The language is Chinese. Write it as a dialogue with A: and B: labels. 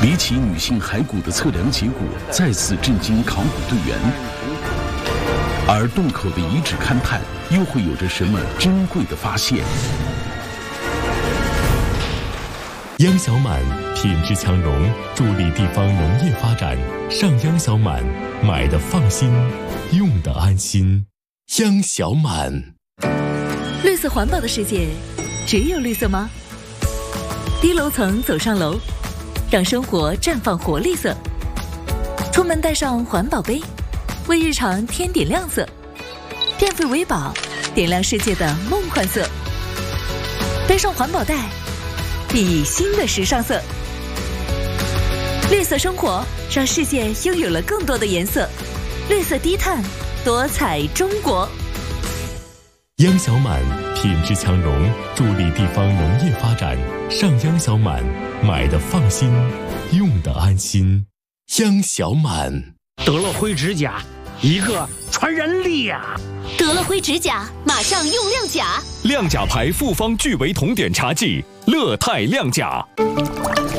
A: 离奇女性骸骨的测量结果再次震惊考古队员，而洞口的遗址勘探又会有着什么珍贵的发现？
B: 央小满品质强农，助力地方农业发展。上央小满，买的放心，用的安心。央小满。
C: 绿色环保的世界，只有绿色吗？低楼层走上楼，让生活绽放活力色。出门带上环保杯，为日常添点亮色。电费为宝，点亮世界的梦幻色。背上环保袋，熠熠新的时尚色。绿色生活让世界拥有了更多的颜色。绿色低碳，多彩中国。
B: 央小满品质强农，助力地方农业发展。上央小满，买的放心，用的安心。央小满。
D: 得了灰指甲，一个传染力啊！
E: 得了灰指甲，马上用亮甲。
F: 亮甲牌复方聚维酮碘茶剂，乐泰亮甲。